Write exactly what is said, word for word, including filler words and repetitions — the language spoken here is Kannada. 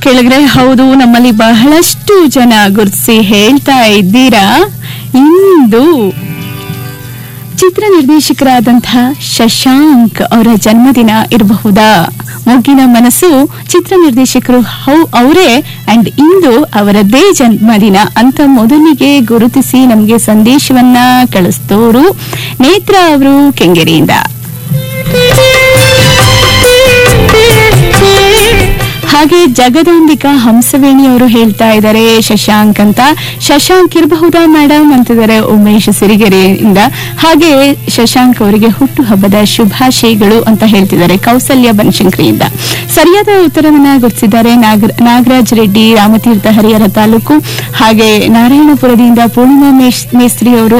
ಕೇಳಿದ್ರೆ ಹೌದು, ನಮ್ಮಲ್ಲಿ ಬಹಳಷ್ಟು ಜನ ಗುರುತಿಸಿ ಹೇಳ್ತಾ ಇದ್ದೀರಾ. ಇಂದು ಚಿತ್ರ ನಿರ್ದೇಶಕರಾದಂತಹ ಶಶಾಂಕ್ ಅವರ ಜನ್ಮದಿನ ಇರಬಹುದಾ? ಮೊಗ್ಗಿನ ಮನಸ್ಸು ಚಿತ್ರ ನಿರ್ದೇಶಕರು ಹೌ ಅವರೇ ಅಂಡ್ ಇಂದು ಅವರದ್ದೇ ಜನ್ಮದಿನ ಅಂತ ಮೊದಲಿಗೆ ಗುರುತಿಸಿ ನಮಗೆ ಸಂದೇಶವನ್ನ ಕಳಿಸ್ತೋರು ನೇತ್ರ ಅವರು ಕೆಂಗೇರಿಯಿಂದ. ಹಾಗೆ ಜಗದಾಂಬಿಕಾ ಹಂಸವೇಣಿ ಅವರು ಹೇಳ್ತಾ ಇದ್ದಾರೆ ಶಶಾಂಕ್ ಅಂತ. ಶಶಾಂಕ್ ಇರಬಹುದಾ ಮೇಡಮ್ ಅಂತಿದ್ದಾರೆ ಉಮೇಶ್ ಸಿರಿಗೆರೆಯಿಂದ. ಹಾಗೆ ಶಶಾಂಕ್ ಅವರಿಗೆ ಹುಟ್ಟು ಹಬ್ಬದ ಶುಭಾಶಯಗಳು ಅಂತ ಹೇಳ್ತಿದ್ದಾರೆ ಕೌಸಲ್ಯ ಬನಶಂಕರಿಯಿಂದ. ಸರಿಯಾದ ಉತ್ತರವನ್ನ ಗುರುತಿಸಿದ್ದಾರೆ ನಾಗರಾಜ್ ರೆಡ್ಡಿ ರಾಮತೀರ್ಥ ಹರಿಹರ ತಾಲೂಕು. ಹಾಗೆ ನಾರಾಯಣಪುರದಿಂದ ಪೂರ್ಣಿಮಾ ಮೇಸ್ತ್ರಿ ಅವರು